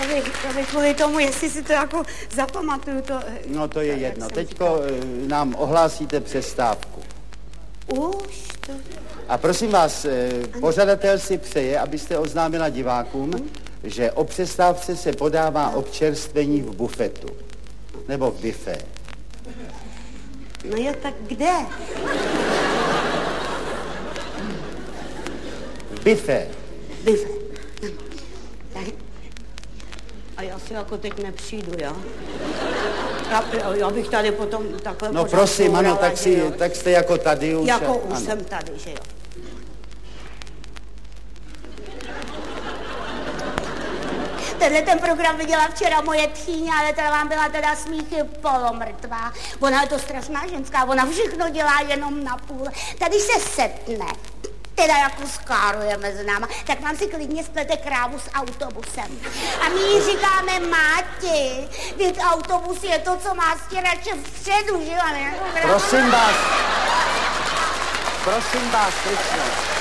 To by kvůli tomu, jestli si to jako zapamatuju, to... No to je jedno. Teďko nám ohlásíte přestávku. Už to... A prosím vás, pořadatel si přeje, abyste oznámila divákům, že o přestávce se podává občerstvení v bufetu. Nebo v bifé. No jo, tak kde? V bifé. Bifé. Tak. A já si jako teď nepřijdu, jo? Já bych tady potom takhle... No prosím, ano, tak jste jako tady už. Jako už jsem tady, že jo? Tenhle ten program viděla včera moje tchýně, ale teda vám byla teda smíchy polomrtvá. Ona je to strašná ženská, ona všechno dělá jenom na půl. Tady se setne, teda jako skáruje mezi náma, tak vám si klidně splete krávu s autobusem. A my jí říkáme Máti, teď autobus je to, co má stěrače vpředu, že jo? Prosím vás, stručně.